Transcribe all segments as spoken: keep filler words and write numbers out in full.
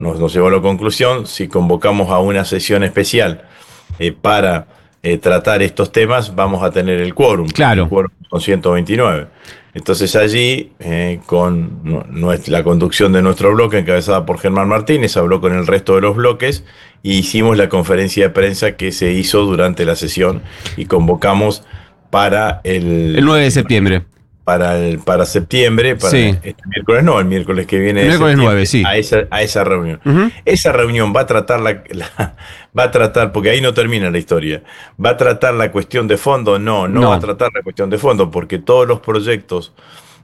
nos, nos llevó a la conclusión, si convocamos a una sesión especial eh, para eh, tratar estos temas, vamos a tener el quórum, el Claro. quórum con ciento veintinueve. Entonces allí, eh, con nu- nuestra- la conducción de nuestro bloque, encabezada por Germán Martínez, habló con el resto de los bloques y hicimos la conferencia de prensa que se hizo durante la sesión y convocamos para El el, nueve de septiembre. para el, para septiembre, para Sí. este miércoles, no, el miércoles que viene El de miércoles nueve, septiembre, sí. a esa, a esa reunión. Ujú. Esa reunión va a tratar la, la- va a tratar, porque ahí no termina la historia, va a tratar la cuestión de fondo, no, no va a No. tratar la cuestión de fondo, porque todos los proyectos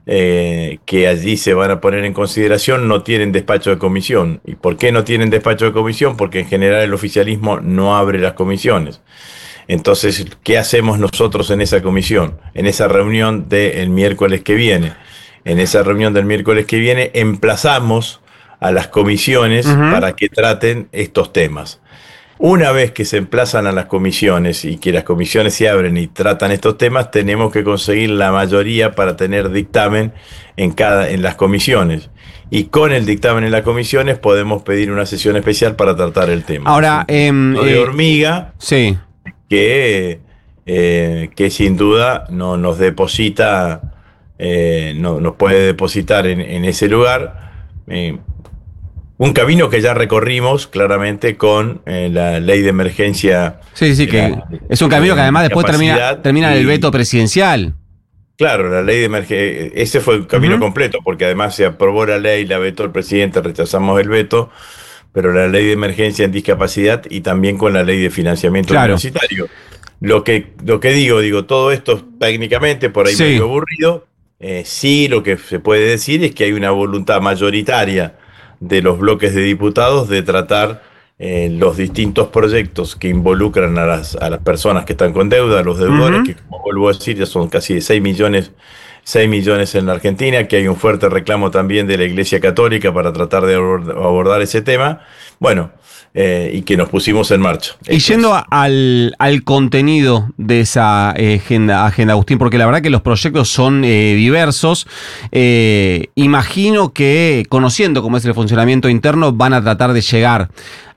eh, que allí se van a poner en consideración no tienen despacho de comisión. ¿Y por qué no tienen despacho de comisión? Porque en general el oficialismo no abre las comisiones. Entonces, ¿qué hacemos nosotros en esa comisión? En esa reunión del miércoles que viene. En esa reunión del miércoles que viene emplazamos a las comisiones Ujú. para que traten estos temas. Una vez que se emplazan a las comisiones y que las comisiones se abren y tratan estos temas, tenemos que conseguir la mayoría para tener dictamen en cada, en las comisiones. Y con el dictamen en las comisiones podemos pedir una sesión especial para tratar el tema. Ahora, Es un em, proyecto de eh, hormiga sí. que, eh, que sin duda no, nos deposita, eh, no, nos puede depositar en, en ese lugar. eh, un camino que ya recorrimos claramente con eh, la ley de emergencia Sí, sí, de la, que es un camino que de además después termina, discapacidad. termina en el veto Y presidencial. claro, la ley de emergencia, ese fue el camino Ujú. completo, porque además se aprobó la ley, la vetó el presidente, rechazamos el veto, pero la ley de emergencia en discapacidad y también con la ley de financiamiento Claro. universitario. Lo que, lo que digo, digo, todo esto técnicamente por ahí Sí. medio aburrido. Eh, sí, lo que se puede decir es que hay una voluntad mayoritaria de los bloques de diputados de tratar eh, los distintos proyectos que involucran a las, a las personas que están con deuda, a los deudores, Ujú. que como vuelvo a decir, ya son casi de seis millones, seis millones en la Argentina, que hay un fuerte reclamo también de la Iglesia Católica para tratar de abord- abordar ese tema. Bueno, eh, y que nos pusimos en marcha. Y Esto yendo es. a- al, al contenido de esa eh, agenda, agenda, Agustín, porque la verdad que los proyectos son eh, diversos, eh, imagino que, conociendo cómo es el funcionamiento interno, van a tratar de llegar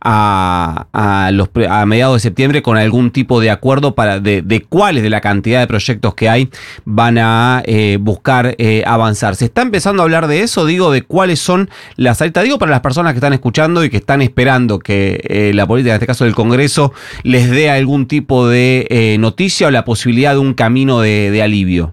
a, a, los, pre- a mediados de septiembre con algún tipo de acuerdo para de, de cuáles de la cantidad de proyectos que hay van a eh, buscar eh, avanzar. ¿Se está empezando a hablar de eso? Digo, de cuáles son las salidas. Digo para las personas que están escuchando y que están esperando que eh, la política, en este caso del Congreso, les dé algún tipo de eh, noticia o la posibilidad de un camino de, de alivio.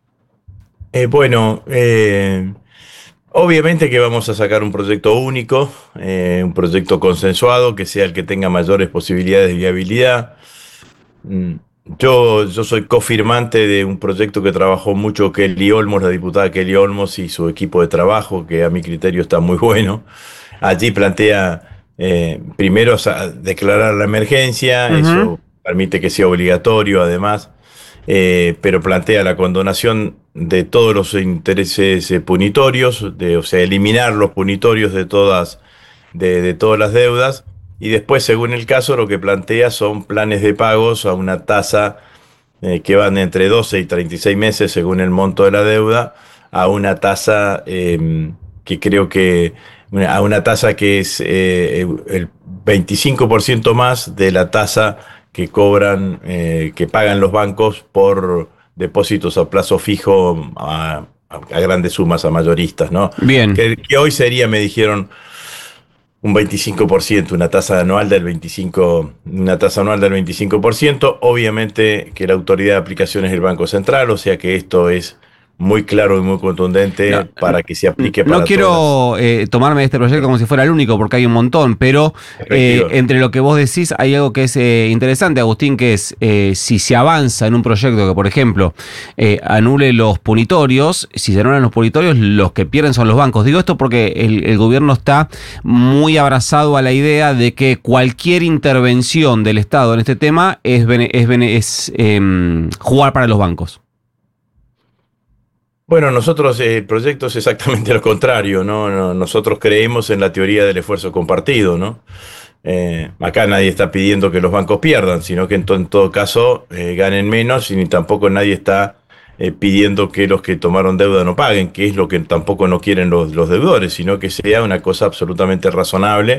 Eh, bueno, eh, obviamente que vamos a sacar un proyecto único, eh, un proyecto consensuado, que sea el que tenga mayores posibilidades de viabilidad. Mm, Yo, yo soy cofirmante de un proyecto que trabajó mucho Kelly Olmos, la diputada Kelly Olmos y su equipo de trabajo, que a mi criterio está muy bueno. Allí plantea eh, primero sa- declarar la emergencia, Ujú. eso permite que sea obligatorio además, eh, pero plantea la condonación de todos los intereses eh, punitorios, de, o sea, eliminar los punitorios de todas, de, de todas las deudas. Y después, según el caso, lo que plantea son planes de pagos a una tasa eh, que van entre doce y treinta y seis meses, según el monto de la deuda, a una tasa eh, que creo que una- a una tasa que es eh, el veinticinco por ciento más de la tasa que cobran, eh, que pagan los bancos por depósitos a plazo fijo a, a- a grandes sumas a mayoristas, ¿no? Bien. Que, que hoy sería, me dijeron, un veinticinco por ciento, una tasa anual del veinticinco, una tasa anual del veinticinco por ciento. Obviamente que la autoridad de aplicación es el Banco Central, o sea que esto es muy claro y muy No, contundente para que se aplique no para todas las. quiero eh, tomarme este proyecto como si fuera el único, porque hay un montón, pero eh, Efectivamente. entre lo que vos decís hay algo que es eh, interesante, Agustín, que es eh, si se avanza en un proyecto que, por ejemplo, eh, anule los punitorios, si se anulan los punitorios, los que pierden son los bancos. Digo esto porque el, el gobierno está muy abrazado a la idea de que cualquier intervención del Estado en este tema es, bene- es, bene- es em, jugar para los bancos. Bueno, nosotros, eh, el proyecto es exactamente lo contrario, ¿no? No, nosotros creemos en la teoría del esfuerzo compartido, ¿no? Eh, acá nadie está pidiendo que los bancos pierdan, sino que en, to- en todo caso eh, ganen menos y ni tampoco nadie está eh, pidiendo que los que tomaron deuda no paguen, que es lo que tampoco no quieren los, los deudores, sino que sea una cosa absolutamente razonable